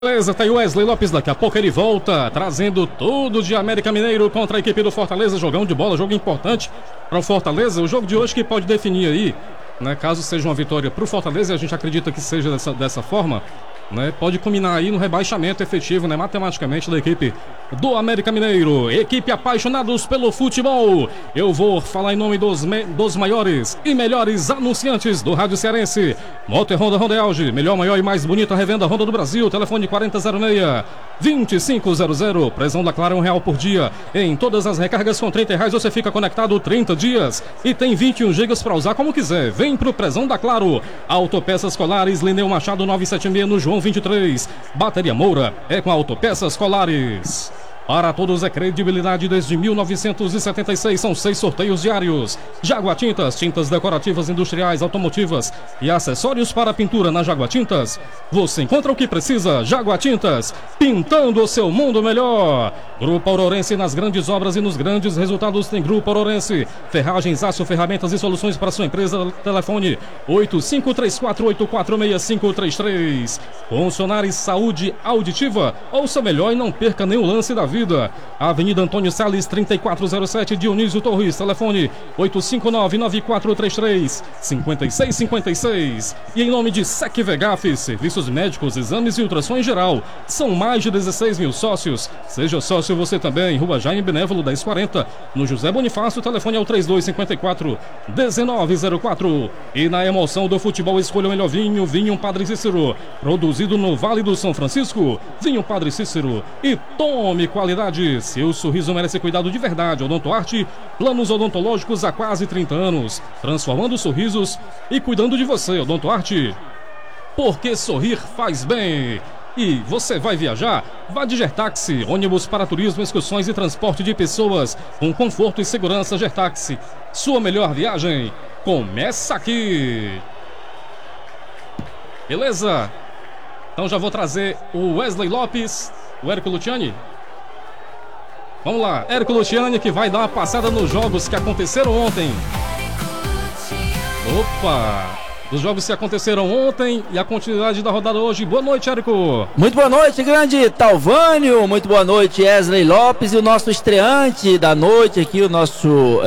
Beleza, tem o Wesley Lopes, daqui a pouco ele volta, trazendo tudo de América Mineiro contra a equipe do Fortaleza, jogão de bola, jogo importante para o Fortaleza, o jogo de hoje que pode definir aí, né, caso seja uma vitória para o Fortaleza, e a gente acredita que seja dessa forma, né, pode culminar aí no rebaixamento efetivo, né, matematicamente da equipe do América Mineiro, equipe apaixonados pelo futebol. Eu vou falar em nome dos maiores e melhores anunciantes do rádio cearense. Moto Honda, Honda Auge, melhor, maior e mais bonita revenda Honda do Brasil, telefone 4006-2500, presão da Clara R$1 por dia, em todas as recargas com R$30 você fica conectado 30 dias e tem 21 GB para usar como quiser. Vem pro presão da Claro. Autopeças Colares, Lineu Machado 976 no João 23. Bateria Moura é com Autopeças Colares. Para todos é credibilidade desde 1976, são 6 sorteios diários. Jaguar Tintas, tintas decorativas, industriais, automotivas e acessórios para pintura na Jaguar Tintas. Você encontra o que precisa, Jaguar Tintas, pintando o seu mundo melhor. Grupo Aurorense, nas grandes obras e nos grandes resultados tem Grupo Aurorense. Ferragens, aço, ferramentas e soluções para sua empresa. Telefone 8534846533. Funcionários Saúde Auditiva, ouça melhor e não perca nenhum lance da vida. Avenida Antônio Salles 3407, Dionísio Torres, telefone 859-9433-5656. E em nome de Sec Vegaf, serviços médicos, exames e ultrassom em geral, são mais de 16 mil sócios. Seja sócio você também. Rua Jaime Benévolo 1040, no José Bonifácio, o telefone é o 3254-1904. E na emoção do futebol, escolha o melhor vinho, Vinho Padre Cícero, produzido no Vale do São Francisco. Vinho Padre Cícero e tome qualidade. Seu sorriso merece cuidado de verdade. Odontoarte, planos odontológicos há quase 30 anos, transformando sorrisos e cuidando de você. Odontoarte, porque sorrir faz bem. E você vai viajar? Vá de Gertaxi, ônibus para turismo, excursões e transporte de pessoas com conforto e segurança. Gertaxi, sua melhor viagem começa aqui. Beleza? Então já vou trazer o Wesley Lopes, o Érico Luciani. Vamos lá, Érico Luciani, que vai dar uma passada nos jogos que aconteceram ontem. Opa! Os jogos que aconteceram ontem e a continuidade da rodada hoje. Boa noite, Érico. Muito boa noite, grande Talvânio. Muito boa noite, Wesley Lopes. E o nosso estreante da noite aqui, o nosso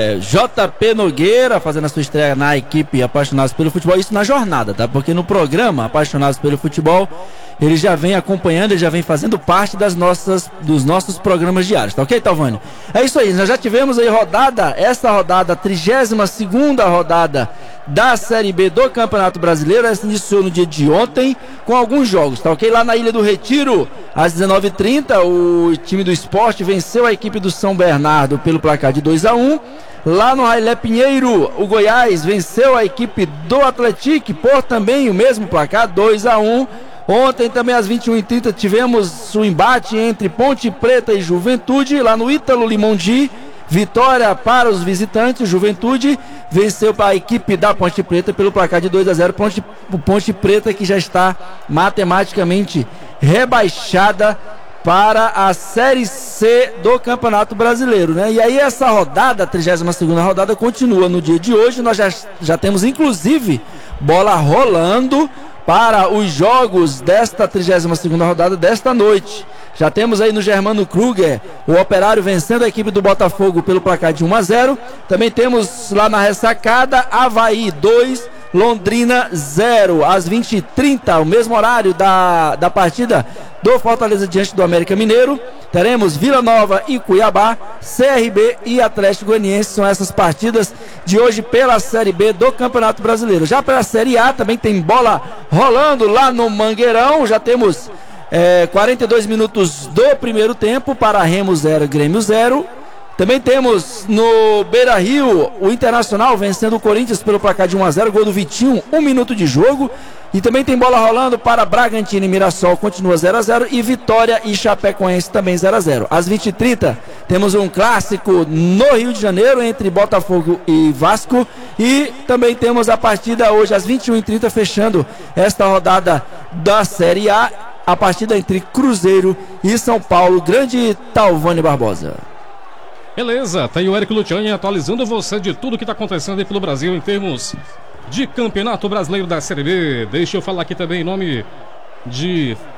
JP Nogueira, fazendo a sua estreia na equipe Apaixonados pelo Futebol. Isso na jornada, tá? Porque no programa Apaixonados pelo Futebol, ele já vem acompanhando, ele já vem fazendo parte dos nossos programas diários, tá ok, Talvânio? É isso aí, nós já tivemos aí essa rodada, a 32ª rodada da Série B do Campeonato Brasileiro. Essa iniciou no dia de ontem com alguns jogos, tá ok? Lá na Ilha do Retiro, às 19h30, o time do Sport venceu a equipe do São Bernardo pelo placar de 2-1. Lá no Railé Pinheiro, o Goiás venceu a equipe do Atlético por também o mesmo placar, 2-1. Ontem também às 21h30 tivemos o embate entre Ponte Preta e Juventude, lá no Ítalo Limondi. Vitória para os visitantes, Juventude venceu para a equipe da Ponte Preta pelo placar de 2-0. Ponte Preta que já está matematicamente rebaixada para a Série C do Campeonato Brasileiro, né? E aí essa rodada, a 32ª rodada, continua no dia de hoje. Nós já temos inclusive bola rolando para os jogos desta 32ª rodada desta noite. Já temos aí no Germano Kruger o Operário vencendo a equipe do Botafogo pelo placar de 1-0. Também temos lá na ressacada Avaí 2, Londrina 0. Às 20h30, o mesmo horário da partida do Fortaleza diante do América Mineiro, teremos Vila Nova e Cuiabá, CRB e Atlético Goianiense. São essas partidas de hoje pela Série B do Campeonato Brasileiro. Já pela Série A também tem bola rolando lá no Mangueirão. Já temos 42 minutos do primeiro tempo para Remo 0, Grêmio 0. Também temos no Beira-Rio o Internacional vencendo o Corinthians pelo placar de 1-0, gol do Vitinho, 1 minuto de jogo. E também tem bola rolando para Bragantino e Mirassol, continua 0-0, e Vitória e Chapecoense também 0-0. Às 20h30 temos um clássico no Rio de Janeiro entre Botafogo e Vasco, e também temos a partida hoje às 21h30 fechando esta rodada da Série A, a partida entre Cruzeiro e São Paulo. Grande Talvânio Barbosa. Beleza, tem o Érico Luciani atualizando você de tudo que está acontecendo aí pelo Brasil em termos de Campeonato Brasileiro da Série B. Deixa eu falar aqui também em nome de